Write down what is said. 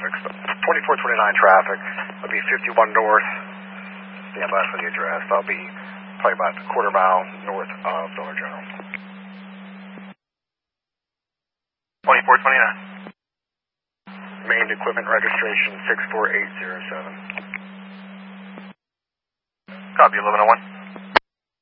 traffic. So 2429 traffic. It'll be 51 north. Stand by for the address. I'll be probably about a quarter mile north of Dollar General. 2429. Main equipment registration 64807. Copy, 1101.